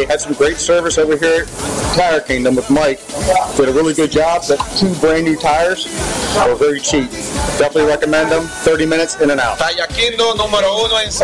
had some great service over here at Tire Kingdom with Mike. Did a really good job. The 2 brand new tires were very cheap. Definitely recommend them. 30 minutes in and out. Tire Kingdom número 1 en